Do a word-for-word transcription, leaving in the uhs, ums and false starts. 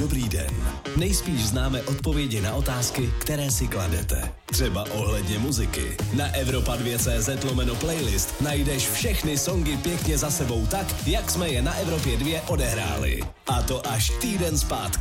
Dobrý den. Nejspíš známe odpovědi na otázky, které si kladete. Třeba ohledně muziky. Na Evropa dva tečka cé zet lomeno playlist najdeš všechny songy pěkně za sebou tak, jak jsme je na Evropě dva odehráli. A to až týden zpátky.